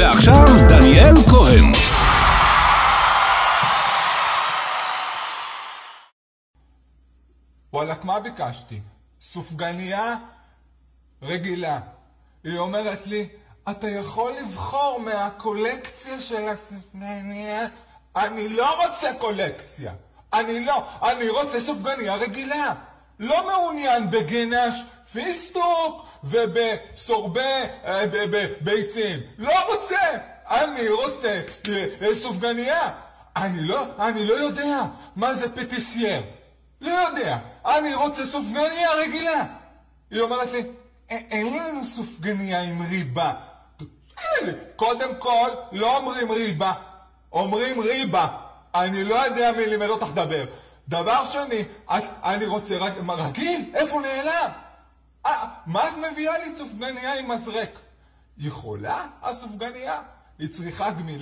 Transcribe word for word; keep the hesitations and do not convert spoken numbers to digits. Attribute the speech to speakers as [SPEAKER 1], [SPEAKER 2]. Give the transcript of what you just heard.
[SPEAKER 1] ועכשיו דניאל כהן.
[SPEAKER 2] וואלק, מה ביקשתי? סופגניה רגילה. היא אומרת לי, אתה יכול לבחור מהקולקציה של הסופגניה? אני לא רוצה קולקציה. אני לא, אני רוצה סופגניה רגילה. לא מעוניין בגנש פיסטוק ובסורבה ביצים. לא רוצה. אני רוצה סופגניה. אני לא, אני לא יודע מה זה פטיסייר. לא יודע. אני רוצה סופגניה רגילה. היא אומרת לי, אין לנו סופגניה עם ריבה. קודם כל, לא אומרים ריבה. אומרים ריבה. אני לא יודע מי לימד אותך דבר. דבר שני, אני רוצה רגיל. איפה נעלם? מה את מביאה לי סופגניה עם מזרק? יכולה הסופגניה? היא צריכה גמילה.